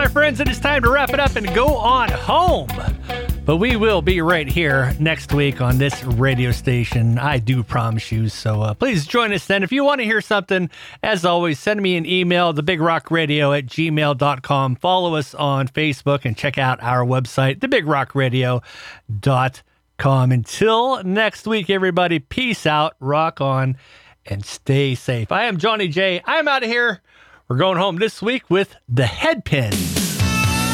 friends, it is time to wrap it up and go on home. But we will be right here next week on this radio station. I do promise you. So please join us then. If you want to hear something, as always, send me an email, thebigRockRadio@gmail.com. Follow us on Facebook and check out our website, thebigRockRadio.com. Until next week, everybody, peace out, rock on, and stay safe. I am Johnny J. I'm out of here. We're going home this week with The Headpins.